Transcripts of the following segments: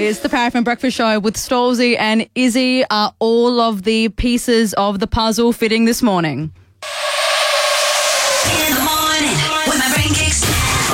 It's the Power FM Breakfast Show with Stolzy and Izzy. Are all of the pieces of the puzzle fitting this morning? In the morning, when my brain kicks.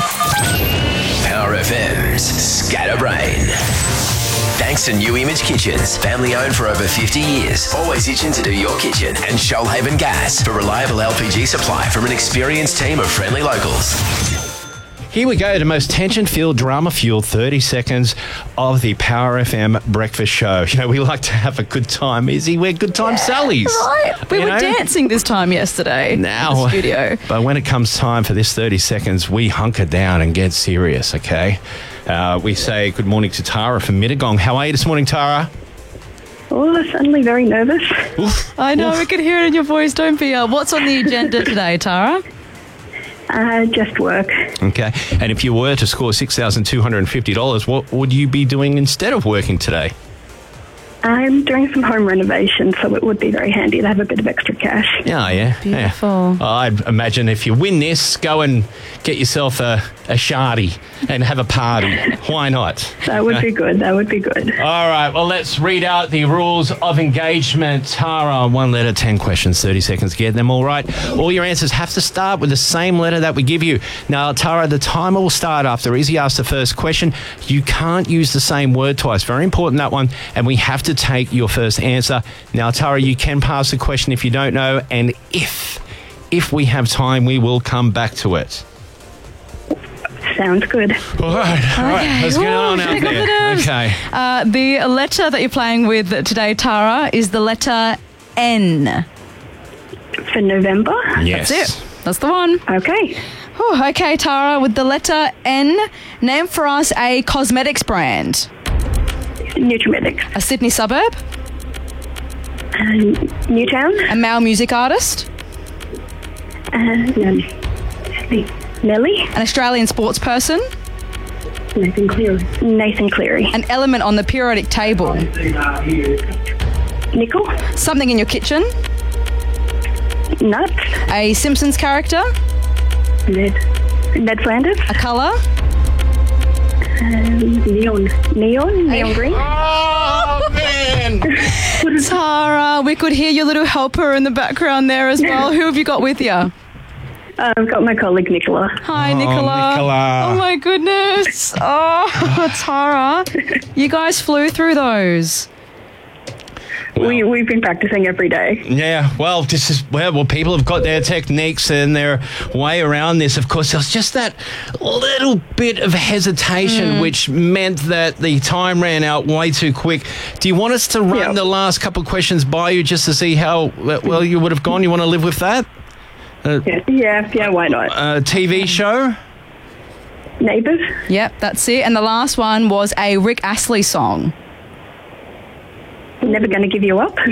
Power FM's Scatterbrain. Thanks to New Image Kitchens, family owned for over 50 years. Always itching to do your kitchen. And Shoalhaven Gas for reliable LPG supply from an experienced team of friendly locals. Here we go, the most tension-filled, drama-fueled 30 seconds of the Power FM Breakfast Show. You know, we like to have a good time, Izzy. We're good time Sallys. Right. We were dancing this time yesterday in the studio. But when it comes time for this 30 seconds, we hunker down and get serious, okay? We say good morning to Tara from Mittagong. How are you this morning, Tara? Oh, suddenly very nervous. Oof. I know, Oof. we can hear it in your voice. Don't be. What's on the agenda today, Tara? Just work. Okay. And if you were to score $6,250, what would you be doing instead of working today? I'm doing some home renovation, so it would be very handy to have a bit of extra cash. Oh, yeah. Beautiful. Yeah. I'd imagine if you win this, go and get yourself a shardy and have a party. Why not? That would be good. That would be good. All right, well, let's read out the rules of engagement. Tara, 1 letter, 10 questions, 30 seconds to get them all right. All your answers have to start with the same letter that we give you. Now, Tara, the timer will start after Izzy asks the first question. You can't use the same word twice. Very important, that one. And we have to take your first answer. Now, Tara, you can pass the question if you don't know, and if we have time, we will come back to it. Sounds good. All right, let's get on out there. Okay. The letter that you're playing with today, Tara, is the letter N. For November? Yes. That's it. That's the one. Okay. Okay, Tara, with the letter N, name for us a cosmetics brand. Nutrimedics. A Sydney suburb. Newtown. A male music artist. Nelly. An Australian sports person. Nathan Cleary. An element on the periodic table. Nickel. Something in your kitchen. Nuts. A Simpsons character. Ned Flanders. A colour. Neon green. Oh, man. Tara, we could hear your little helper in the background there as well. Who have you got with you? I've got my colleague Nicola. Hi, Nicola. Nicola. Oh, my goodness. Oh, Tara, you guys flew through those. We've been practicing every day. Yeah, well, this is well, people have got their techniques and their way around this. Of course, there was just that little bit of hesitation, which meant that the time ran out way too quick. Do you want us to run the last couple of questions by you just to see how well you would have gone? You want to live with that? Yeah, why not? TV show? Neighbours. Yep, that's it. And the last one was a Rick Astley song. Never Gonna Give You Up. He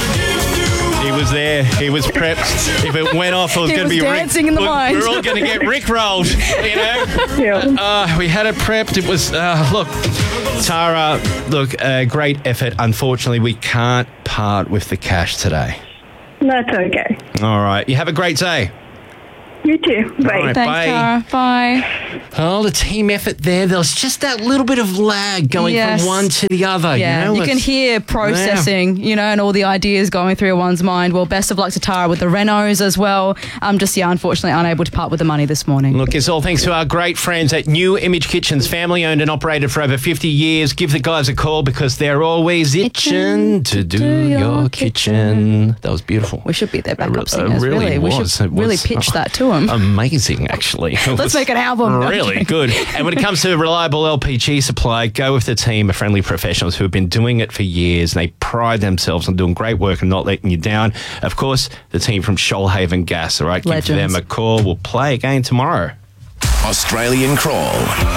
was there. He was prepped. If it went off, it was going to be dancing in the mind. We're all going to get rickrolled, you know? Yeah. We had it prepped. It was, look, Tara, great effort. Unfortunately, we can't part with the cash today. That's okay. All right. You have a great day. You too. Bye. All right, Thanks, bye. Tara. Bye. Oh, the team effort there. There was just that little bit of lag going from one to the other. Yeah, you know? you can hear processing, you know, and all the ideas going through one's mind. Well, best of luck to Tara with the renos as well. Unfortunately unable to part with the money this morning. Look, it's all thanks to our great friends at New Image Kitchens, family owned and operated for over 50 years. Give the guys a call because they're always itching to do your kitchen. That was beautiful. We should be their backup singers, really really. We was. should It really was, pitch that to them. Amazing, actually. Let's make an album. Really good. And when it comes to reliable LPG supply, go with the team of friendly professionals who have been doing it for years. They pride themselves on doing great work and not letting you down. Of course, the team from Shoalhaven Gas, all right? Legends. Give them a call. We'll play again tomorrow. Australian Crawl.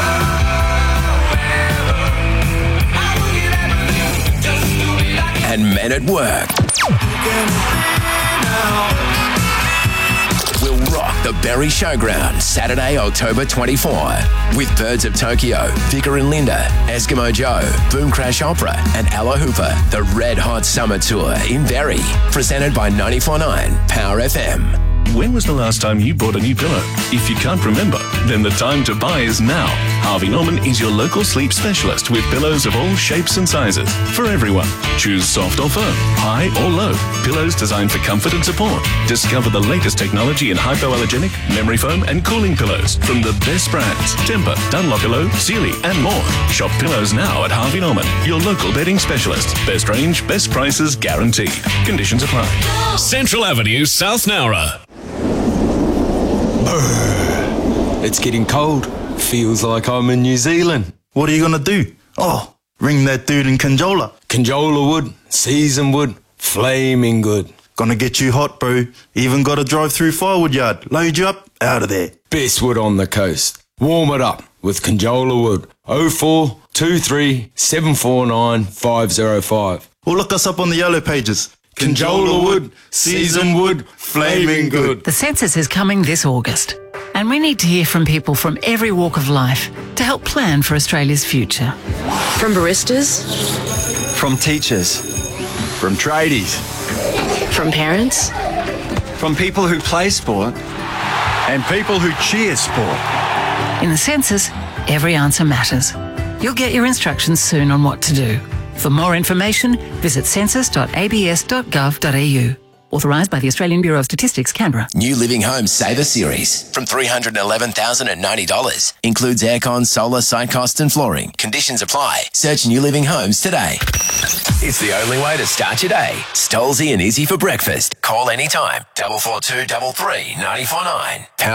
And Men at Work. Will rock the Berry Showground Saturday, October 24 with Birds of Tokyo, Vicar and Linda, Eskimo Joe, Boom Crash Opera and Ella Hooper. The Red Hot Summer Tour in Berry. Presented by 94.9 Power FM. When was the last time you bought a new pillow? If you can't remember, then the time to buy is now. Harvey Norman is your local sleep specialist with pillows of all shapes and sizes for everyone. Choose soft or firm, high or low. Pillows designed for comfort and support. Discover the latest technology in hypoallergenic, memory foam and cooling pillows from the best brands. Tempur, Dunlopillow, Sealy and more. Shop pillows now at Harvey Norman, your local bedding specialist. Best range, best prices guaranteed. Conditions apply. Central Avenue, South Nowra. It's getting cold. Feels like I'm in New Zealand. What are you going to do? Oh, ring that dude in Conjola. Conjola wood, seasoned wood, flaming good. Gonna get you hot, bro. Even got a drive-through firewood yard. Load you up, out of there. Best wood on the coast. Warm it up with Conjola wood. 04 23 749 505. Or look us up on the yellow pages. Conjola wood, seasoned wood, flaming good. The census is coming this August, and we need to hear from people from every walk of life to help plan for Australia's future. From baristas, From teachers, from tradies, from parents, from people who play sport, And people who cheer sport. In the census, every answer matters. You'll get your instructions soon on what to do. For more information, visit census.abs.gov.au. Authorised by the Australian Bureau of Statistics, Canberra. New Living Home Saver Series from $311,090. Includes aircon, solar, site costs and flooring. Conditions apply. Search New Living Homes today. It's the only way to start your day. Stolzy and Izzy for breakfast. Call anytime. 442 33 949.